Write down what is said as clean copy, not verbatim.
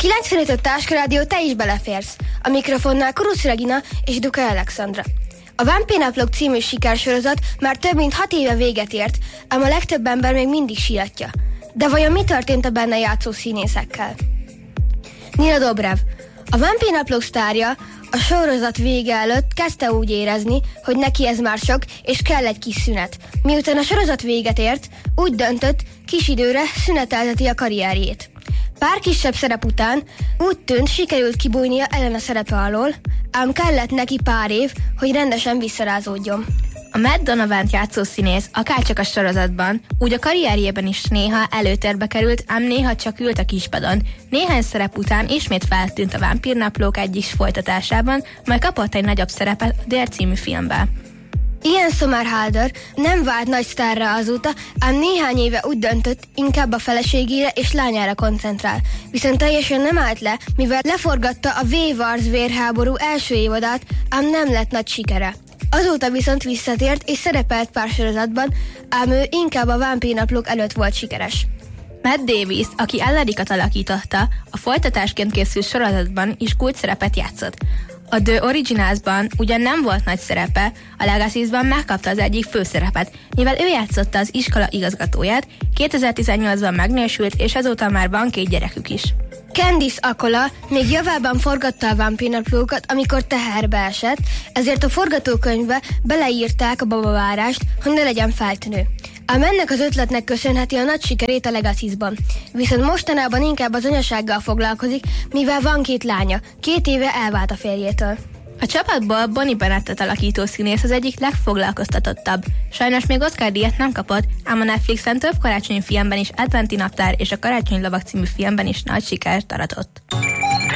95 Táskarádió, te is beleférsz. A mikrofonnál Kurusz Regina és Duka Alexandra. A Vámpírnaplók című sikersorozat már több mint 6 éve véget ért, ám a legtöbb ember még mindig sietja. De vajon mi történt a benne játszó színészekkel? Nina Dobrev, a Vámpírnaplók sztárja, a sorozat vége előtt kezdte úgy érezni, hogy neki ez már sok, és kell egy kis szünet. Miután a sorozat véget ért, úgy döntött, kis időre szünetelteti a karrierjét. Pár kisebb szerep után úgy tűnt, sikerült kibújnia Elena szerepe alól, ám kellett neki pár év, hogy rendesen visszarázódjon. A Matt Donovan-t játszó színész akárcsak a sorozatban, úgy a karrierjében is néha előtérbe került, ám néha csak ült a kispadon. Néhány szerep után ismét feltűnt a Vámpírnaplók egyik folytatásában, majd kapott egy nagyobb szerepet a Dare című filmben. Ian Somerhalder nem vált nagy sztárra azóta, ám néhány éve úgy döntött, inkább a feleségére és lányára koncentrál. Viszont teljesen nem állt le, mivel leforgatta a V-Wars vérháború első évadát, ám nem lett nagy sikere. Azóta viszont visszatért és szerepelt pár sorozatban, ám ő inkább a Vámpírnaplók előtt volt sikeres. Matt Davis, aki Elricat alakította, a folytatásként készült sorozatban is kulcsszerepet játszott. A The Originalsban ugyan nem volt nagy szerepe, a Legacy-ban megkapta az egyik főszerepet, mivel ő játszotta az iskola igazgatóját, 2018-ban megnősült, és azóta már van 2 gyerekük is. Candice Accola még javában forgatta a Vámpírnaplókat, amikor teherbe esett, ezért a forgatókönyvbe beleírták a babavárást, hogy ne legyen feltűnő. Ám ennek az ötletnek köszönheti a nagy sikerét a Legacy-ban. Viszont mostanában inkább az anyasággal foglalkozik, mivel van 2 lánya, 2 éve elvált a férjétől. A csapatból Bonnie Bennettet alakító színész az egyik legfoglalkoztatottabb. Sajnos még Oscar-díjat nem kapott, ám a Netflixen több karácsonyi filmben is, Adventi naptár és a Karácsonyi lovag című filmben is nagy sikert aratott.